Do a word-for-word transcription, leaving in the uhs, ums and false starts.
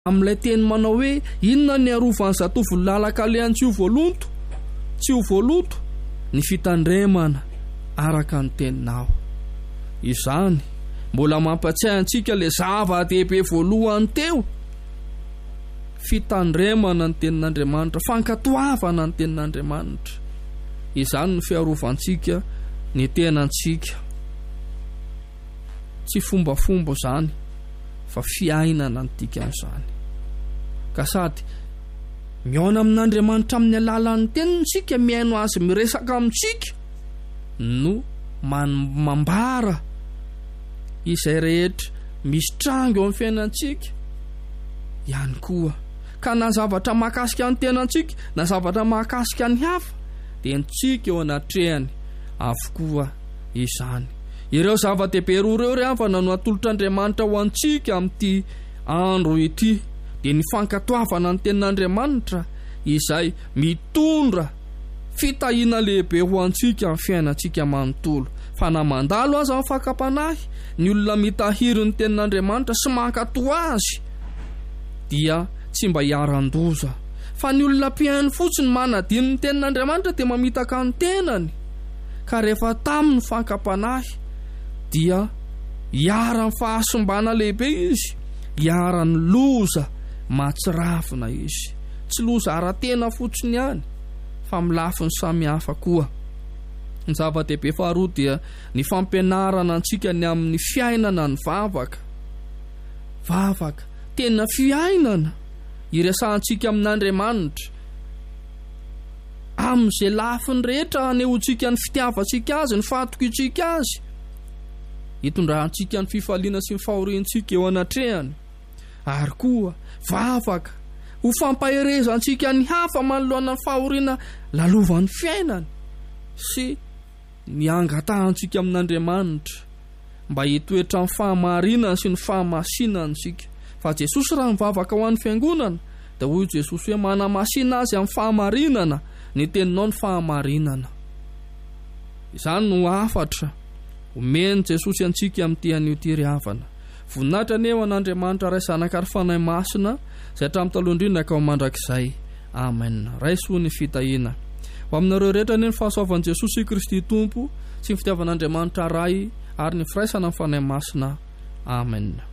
Amin'ilay teny manao hoe inona ny arovan'ny zatovy lalaka leany tsy ho voalonto tsy ho voaloto ny fitandremana araka ny teninao. Izany mbola mampatsiahy antsika le zava-dehibe voalohany teo, fitandremana ny tenin'Andriamanitra, fankatoavana ny tenin'Andriamanitra. Izany ny fiarovantsika ny tenantsika, tsy fombafomba zany fa fiainana ny dikan'izany. Ka sady miaona amin'Andriamanitra amin'ny alalan'ny tenintsika, miaino azy miresaka amintsika no mambara izay rehetra misy trango eo amin'ny fiainantsika ihany koa. Ka na zavatra mahakasika ny tenantsika na zavatra mahakasika ny hafa dia ntsika eo anatrehany avokoa izany. Ireo zava-dehibe roa ireo ry havana no atolotr'Andriamanitra ho antsika amin'ity andro ity dia ny fankatoavana ny tenin'Andriamanitra izay mitondra fitahiana lehibe ho antsika amin'ny fiainantsika manontolo. Fa na mandalo aza amin'ny fakapanahy ny olona mitahiry ny tenin'Andriamanitra sy mankatoa azy dia tsy mba hiaran-doza, fa ny olona mpiaino fotsiny manadino ny tenin'Andriamanitra dia mamitaka ny tenany. Ka rehefa tamin'ny fankapanahy dia hiara-ny fahasimbana lehibe izy, hiara-ny loza matsirafina izy, tsy loza ara-tena fotsiny ihany fa milafiny samihafa koa. Ny zava-dehibe faharoa dia ny fampianarana antsika ny amin'ny fiainana ny vavaka. Vavaka tena fiainana iresahantsika amin'Andriamanitra amin'izay lafiny rehetra anehoantsika ny fitiavantsika azy, ny fahatokitsika azy, hitondrahantsika ny fifaliana sy ny fahoriantsika eo anatrehany. Ary koa vavaka ho fampaherezantsika ny hafa manoloana ny fahoriana lalovan'ny fiainany sy ny angatahantsika amin'Andriamanitra mba hitoetra ny fahamarinana sy ny fahamasinana sika. Fa Jesosy raha mivavaka ho an'ny fiangonana dia hoy Jesosy hoe manamasina azy amin'ny fahamarinana, ny teninao ny fahamarinana. Izany no afatra omeny Jesosy antsika amin'ity anio ty ry havana. Voninahitra eo an'Andriamanitra ray zanaka ary fanahy masina izay hatramin'ny taloha indrindra ka ho mandrakizay. Amen. Raisoa ny fitahiana ho aminareo rehetra ny fahasoavan'i Jesosy Kristy Tompo sy ny fitiavan'Andriamanitra ray ary ny firaisana amin'ny fanahy masina. Amen.